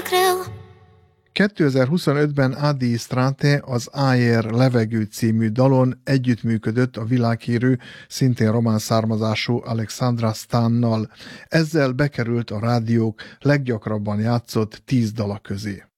creo. 2025-ben Adi Strate az Ayer levegő című dalon együttműködött a világhírű, szintén román származású Alexandra Stannal. Ezzel bekerült a rádiók leggyakrabban játszott 10 dala közé.